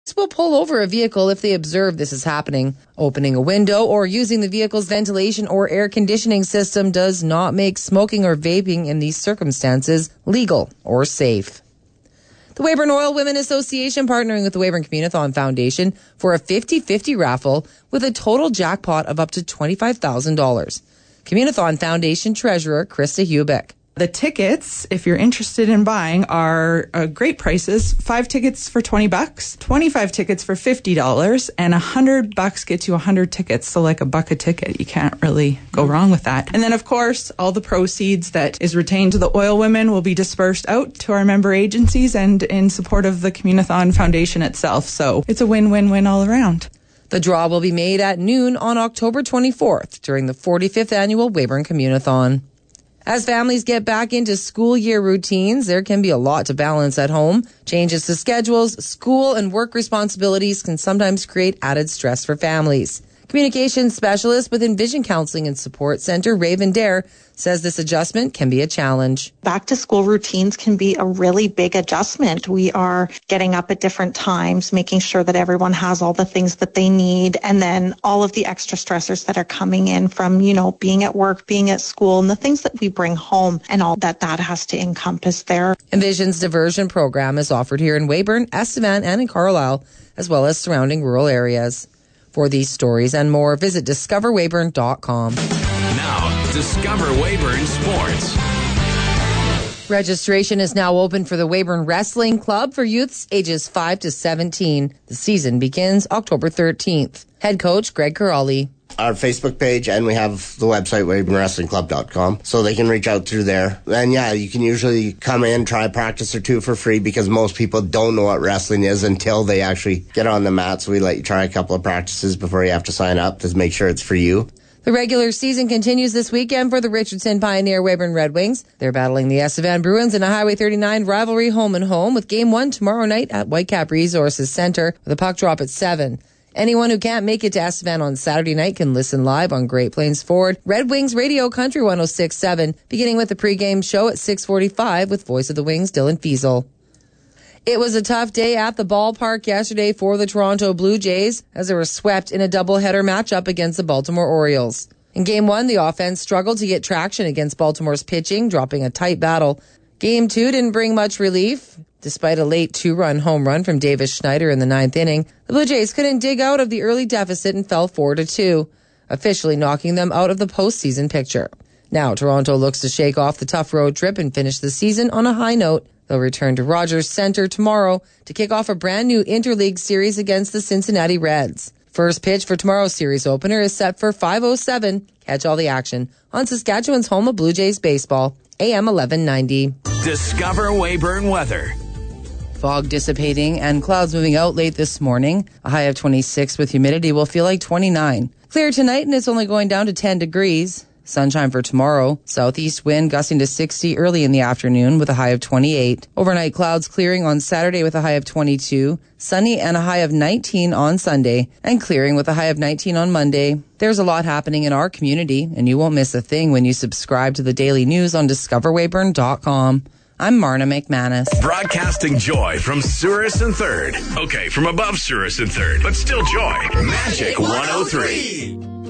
will pull over a vehicle if they observe this is happening. Opening a window or using the vehicle's ventilation or air conditioning system does not make smoking or vaping in these circumstances legal or safe. The Weyburn Oil Women Association partnering with the Weyburn Communathon Foundation for a 50-50 raffle with a total jackpot of up to $25,000. Communathon Foundation Treasurer Krista Hubick. The tickets, if you're interested in buying, are great prices. 5 tickets for $20, 25 tickets for $50, and $100 gets you 100 tickets. So like $1 a ticket. You can't really go wrong with that. And then, of course, all the proceeds that is retained to the Oil Women will be dispersed out to our member agencies and in support of the Communathon Foundation itself. So it's a win-win-win all around. The draw will be made at noon on October 24th during the 45th annual Weyburn Communathon. As families get back into school year routines, there can be a lot to balance at home. Changes to schedules, school, and work responsibilities can sometimes create added stress for families. Communications specialist with Envision Counseling and Support Center, Raven Dare, says this adjustment can be a challenge. Back to school routines can be a really big adjustment. We are getting up at different times, making sure that everyone has all the things that they need, and then all of the extra stressors that are coming in from, being at work, being at school, and the things that we bring home and all that has to encompass there. Envision's diversion program is offered here in Weyburn, Estevan, and in Carlisle, as well as surrounding rural areas. For these stories and more, visit discoverweyburn.com. Now, Discover Weyburn Sports. Registration is now open for the Weyburn Wrestling Club for youths ages 5 to 17. The season begins October 13th. Head coach Greg Corrali. Our Facebook page, and we have the website, WeyburnWrestlingClub.com, so they can reach out through there. And yeah, you can usually come in, try a practice or two for free, because most people don't know what wrestling is until they actually get on the mat. So we let you try a couple of practices before you have to sign up to make sure it's for you. The regular season continues this weekend for the Richardson Pioneer Weyburn Red Wings. They're battling the Estevan Bruins in a Highway 39 rivalry home and home, with Game 1 tomorrow night at Whitecap Resources Center with a puck drop at 7. Anyone who can't make it to Estevan on Saturday night can listen live on Great Plains Ford Red Wings Radio Country 106.7, beginning with the pregame show at 6:45 with Voice of the Wings Dylan Fiesel. It was a tough day at the ballpark yesterday for the Toronto Blue Jays as they were swept in a doubleheader matchup against the Baltimore Orioles. In Game 1, the offense struggled to get traction against Baltimore's pitching, dropping a tight battle. Game 2 didn't bring much relief. Despite a late 2-run home run from Davis Schneider in the 9th inning, the Blue Jays couldn't dig out of the early deficit and fell 4-2, officially knocking them out of the postseason picture. Now, Toronto looks to shake off the tough road trip and finish the season on a high note. They'll return to Rogers Center tomorrow to kick off a brand new interleague series against the Cincinnati Reds. First pitch for tomorrow's series opener is set for 5:07. Catch all the action on Saskatchewan's home of Blue Jays baseball, AM 1190. Discover Weyburn weather. Fog dissipating and clouds moving out late this morning. A high of 26 with humidity will feel like 29. Clear tonight and it's only going down to 10 degrees. Sunshine for tomorrow. Southeast wind gusting to 60 early in the afternoon with a high of 28. Overnight clouds clearing on Saturday with a high of 22. Sunny and a high of 19 on Sunday. And clearing with a high of 19 on Monday. There's a lot happening in our community, and you won't miss a thing when you subscribe to the daily news on discoverweyburn.com. I'm Marna McManus. Broadcasting joy from Souris and 3rd. Okay, from above Souris and 3rd, but still joy. Magic 103.